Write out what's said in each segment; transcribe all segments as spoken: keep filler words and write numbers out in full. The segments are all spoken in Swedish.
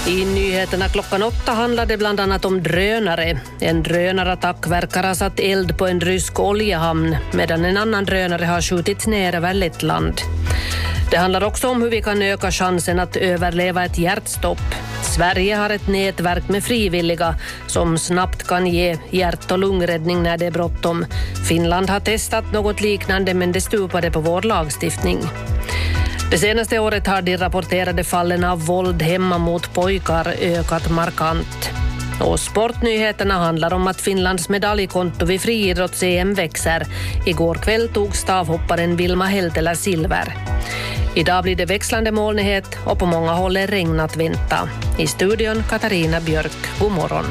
I nyheterna klockan åtta handlade bland annat om drönare. En drönarattack verkar ha satt eld på en rysk oljehamn medan en annan drönare har skjutits ner över Lettland. Det handlar också om hur vi kan öka chansen att överleva ett hjärtstopp. Sverige har ett nätverk med frivilliga som snabbt kan ge hjärt- och lungräddning när det är bråttom. Finland har testat något liknande men det stupade på vår lagstiftning. Det senaste året har de rapporterade fallen av våld hemma mot pojkar ökat markant. Och sportnyheterna handlar om att Finlands medaljkonto vid friidrotts-E M växer. Igår kväll tog stavhopparen Vilma Helteler silver. Idag blir det växlande molnighet och på många håll är regn att vänta. I studion Katarina Björk, god morgon.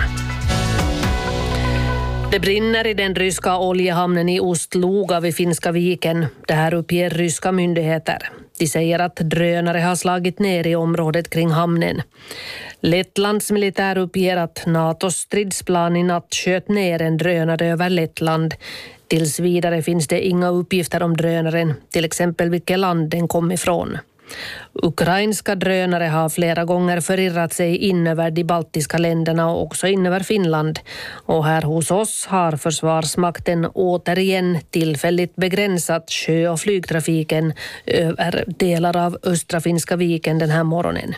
Det brinner i den ryska oljehamnen i Ust-Luga vid Finska viken. Det här uppger ryska myndigheter. De säger att drönare har slagit ner i området kring hamnen. Lettlands militär uppger att NATOs stridsplan i natt sköt ner en drönare över Lettland. Tills vidare finns det inga uppgifter om drönaren, till exempel vilket land den kom ifrån. Ukrainska drönare har flera gånger förirrat sig in över de baltiska länderna och också in över Finland. Och här hos oss har försvarsmakten återigen tillfälligt begränsat sjö- och flygtrafiken över delar av östra Finska viken den här morgonen.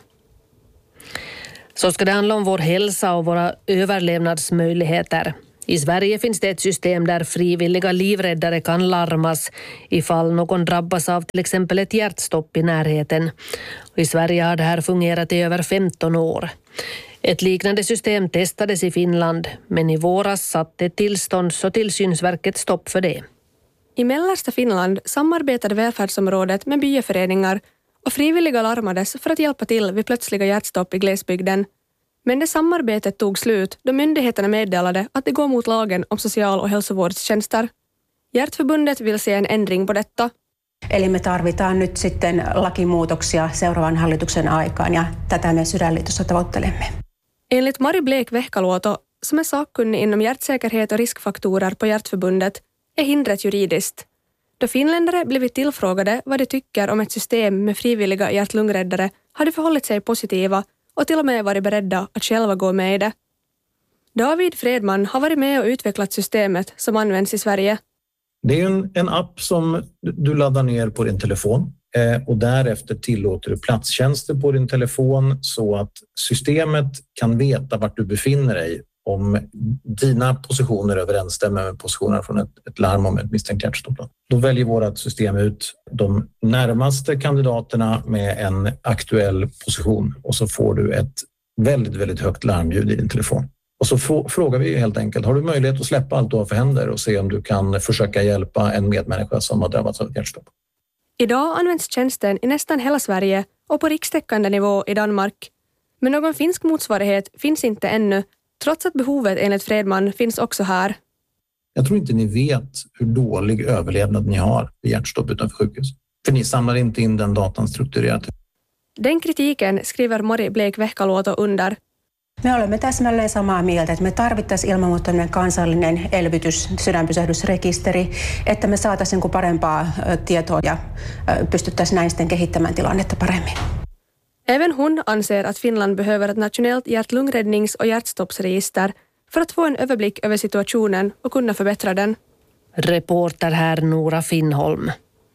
Så ska det handla om vår hälsa och våra överlevnadsmöjligheter. I Sverige finns det ett system där frivilliga livräddare kan larmas ifall någon drabbas av till exempel ett hjärtstopp i närheten. I Sverige har det här fungerat i över femton år. Ett liknande system testades i Finland, men i våras satte tillstånds- och tillsynsverket stopp för det. I mellersta Finland samarbetade välfärdsområdet med byaföreningar och frivilliga larmades för att hjälpa till vid plötsliga hjärtstopp i glesbygden. Men det samarbetet tog slut då myndigheterna meddelade att det går mot lagen om social- och hälsovårdstjänster. Hjärtförbundet vill se en ändring på detta. Eli me tarvitaan nyt sitten lakimuutoksia seuraavan hallituksen aikaan ja tätä me Sydänliitossa tavoittelemme. Enligt Mari Blek-Vehkaluoto, som är sakkunnig inom hjärtsäkerhet och riskfaktorer på Hjärtförbundet, är hindret juridiskt. Då finländare blivit tillfrågade vad de tycker om ett system med frivilliga hjärt-lungräddare har de förhållit sig positiva och till och med varit beredda att själva gå med i det. David Fredman har varit med och utvecklat systemet som används i Sverige. Det är en, en app som du laddar ner på din telefon eh, och därefter tillåter du platstjänster på din telefon så att systemet kan veta vart du befinner dig om dina positioner överensstämmer med positionerna från ett, ett larm om ett misstänkt hjärtstopp. Då väljer vårt system ut de närmaste kandidaterna med en aktuell position och så får du ett väldigt, väldigt högt larmljud i din telefon. Och så f- frågar vi helt enkelt, har du möjlighet att släppa allt du har för händer och se om du kan försöka hjälpa en medmänniska som har drabbats av ett hjärtstopp? Idag används tjänsten i nästan hela Sverige och på rikstäckande nivå i Danmark. Men någon finsk motsvarighet finns inte ännu, trots att behovet enligt Fredman finns också här. Jag tror inte ni vet hur dålig överlevnad ni har vid hjärtstopp utanför sjukhus. För ni samlar inte in den datan strukturerat. Den kritiken skriver Mari Blek-Vehkaluoto under. Me olemme täsmälleen samaa mieltä, että me tarvittaisiin ilman muuta tämmöinen kansallinen elvytys, sydänpysähdysrekisteri, että me saataisiin parempaa tietoa ja pystyttäisiin näin sitten kehittämään tilannetta paremmin. Även hon anser att Finland behöver ett nationellt hjärt-lungräddnings- och hjärtstoppsregister för att få en överblick över situationen och kunna förbättra den. Reporter här Nora Finnholm.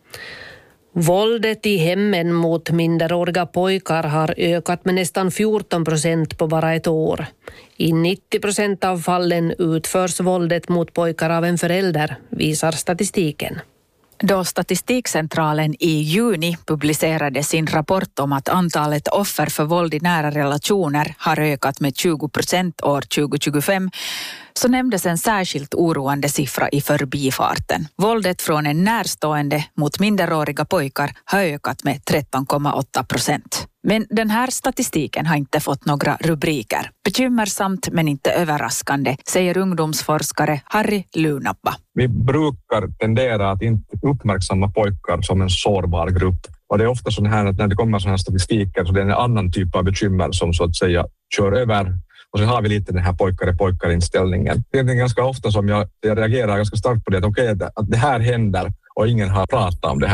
Våldet i hemmen mot minderåriga pojkar har ökat med nästan fjorton procent på bara ett år. I nittio procent av fallen utförs våldet mot pojkar av en förälder, visar statistiken. Då Statistikcentralen i juni publicerade sin rapport om att antalet offer för våld i nära relationer har ökat med tjugo procent år tjugo tjugofem, så nämndes en särskilt oroande siffra i förbifarten. Våldet från en närstående mot minderåriga pojkar har ökat med tretton komma åtta procent. Men den här statistiken har inte fått några rubriker. Bekymmersamt men inte överraskande, säger ungdomsforskare Harry Lunappa. Vi brukar tendera att inte uppmärksamma pojkar som en sårbar grupp. Och det är ofta så här att när det kommer sådana här statistiker så det är en annan typ av bekymmer som så att säga kör över. Och så har vi lite den här pojkar-pojkar-inställningen. Det är ganska ofta som jag, jag reagerar ganska starkt på det. Att okej, okay, att det här händer och ingen har pratat om det här.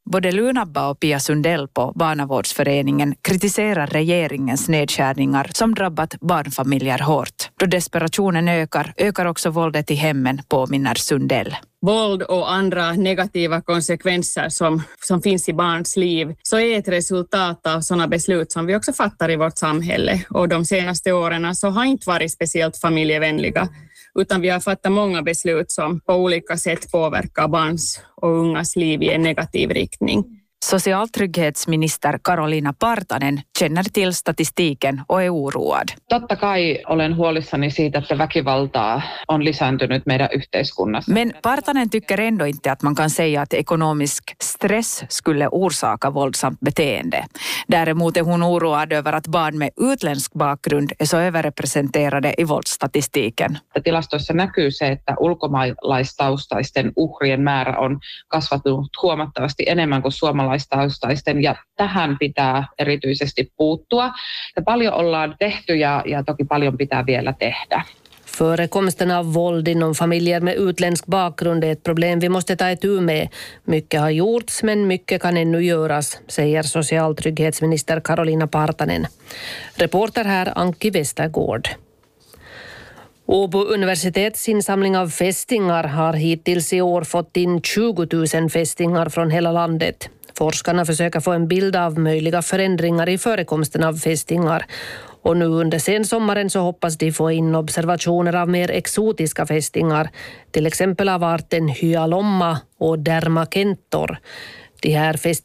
Både Lunabba och Pia Sundell på Barnavårdsföreningen kritiserar regeringens nedskärningar som drabbat barnfamiljer hårt. Då desperationen ökar, ökar också våldet i hemmen, påminner Sundell. Våld och andra negativa konsekvenser som, som finns i barns liv så är ett resultat av sådana beslut som vi också fattar i vårt samhälle. Och de senaste åren så har inte varit speciellt familjevänliga, utan vi har fattat många beslut som på olika sätt påverkar barns och ungas liv i en negativ riktning. Socialtrygghetsminister Karoliina Partanen känner till statistiken och är oroad. Totta kai olen huolissani siitä, että väkivaltaa on lisääntynyt meidän yhteiskunnassa. Men Partanen tycker ändå inte att man kan säga att ekonomisk stress skulle orsaka våldsamt beteende. Däremot är hon oroad över att barn med utländsk bakgrund är så överrepresenterade i våldsstatistiken. Tilastoissa näkyy se, että ulkomaalaistaustaisten uhrien määrä on kasvanut huomattavasti enemmän kuin suomalaiset. Ja tähän pitää erityisesti puuttua. Ja paljon ollaan tehty ja, ja toki paljon pitää vielä tehdä. Förekomsten av våld inom familjer med utländsk bakgrund är ett problem vi måste ta itu med. Mycket har gjorts, men mycket kan ännu göras, säger socialtrygghetsminister Karoliina Partanen. Reporter här Anki Westergård. Åbo universitets insamling av fästingar har hittills i år fått in tjugo tusen fästingar från hela landet. Forskarna försöker få en bild av möjliga förändringar i förekomsten av fästingar. Och nu under sensommaren så hoppas de få in observationer av mer exotiska fästingar, till exempel av arten hyalomma och dermakentor. De här fästingarna